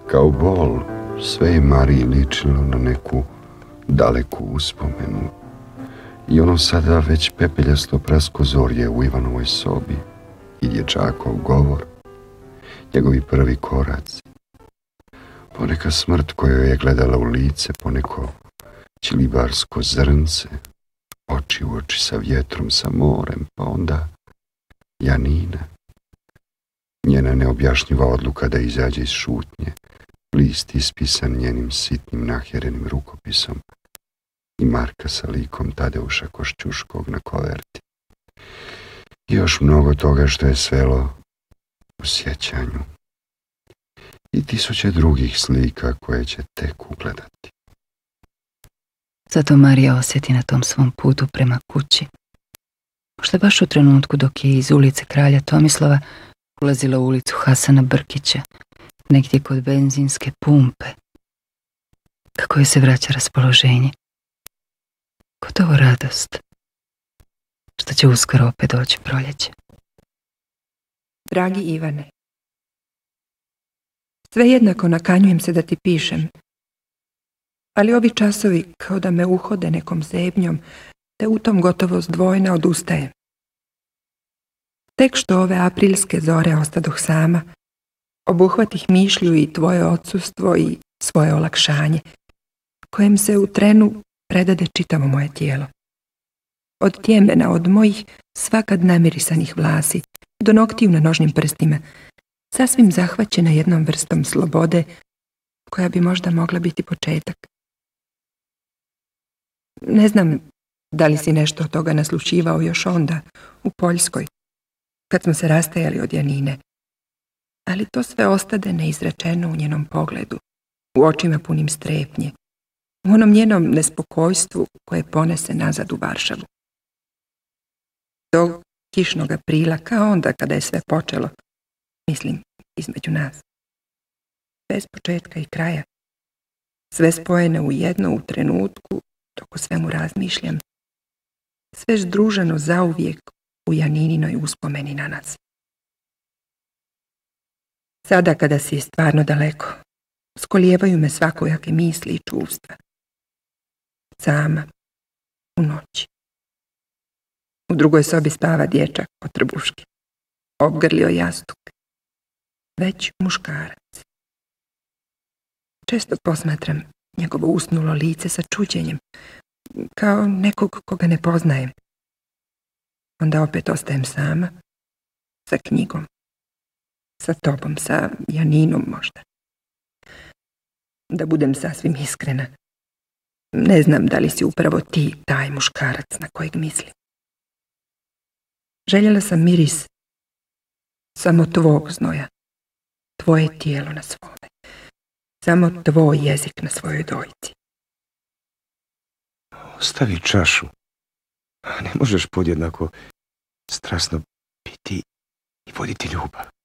Kao bol, sve je Mariji ličilo na neku daleku uspomenu. I ono sada već pepeljasto praskozorje u Ivanovoj sobi i dječakov govor, njegovi prvi koraci. Poneka smrt kojoj je gledala u lice, poneko ćilibarsko zrnce, oči u oči sa vjetrom, sa morem, pa onda Janina. Njena neobjašnjiva odluka da izađe iz šutnje, list ispisan njenim sitnim nahjerenim rukopisom i Marka sa likom Tadeuša Košćuškog na koverti. I još mnogo toga što je svelo u sjećanju. I tisuće drugih slika koje će tek ugledati. Zato Marija osjeti na tom svom putu prema kući. Možda baš u trenutku dok je iz ulice Kralja Tomislava ulazila u ulicu Hasana Brkića, negdje kod benzinske pumpe. Kako joj se vraća raspoloženje. Gotovo radost. Što će uskoro opet doći proljeće. Dragi Ivane, sve jednako nakanjujem se da ti pišem, ali ovi časovi kao da me uhode nekom zebnjom, te u tom gotovo zdvojna odustajem. Tek što ove aprilske zore ostadoh sama, obuhvatih mišlju i tvoje odsustvo i svoje olakšanje, kojem se u trenu predade čitavo moje tijelo. Od tjemena, od mojih svakad namirisanih vlasi, do noktiju na nožnim prstima, sasvim zahvaćena jednom vrstom slobode, koja bi možda mogla biti početak. Ne znam da li si nešto od toga naslušivao još onda, u Poljskoj, kad smo se rastajali od Janine, ali to sve ostade neizrečeno u njenom pogledu, u očima punim strepnje, u onom njenom nespokojstvu koje ponese nazad u Varšavu. Tog kišnog aprila, kao onda kada je sve počelo, mislim, između nas. Bez početka i kraja, sve spojene u jedno u trenutku, dok o svemu razmišljam, sve združeno zauvijek u Janininoj uspomeni na nas. Sada kada si stvarno daleko, skolijevaju me svakojake misli i čuvstva. Sama, u noći. U drugoj sobi spava dječak po trbuški, obgrlio jastuk, već muškarac. Često posmatram njegovo usnulo lice sa čuđenjem, kao nekog koga ne poznajem. Onda opet ostajem sama, sa knjigom, sa tobom, sa Janinom možda. Da budem sasvim iskrena, ne znam da li si upravo ti taj muškarac na kojeg mislim. Željela sam miris samo tvog znoja, tvoje tijelo na svome, samo tvoj jezik na svojoj dojci. Ostavi čašu. Ne možeš podjednako strasno piti i voditi ljubav.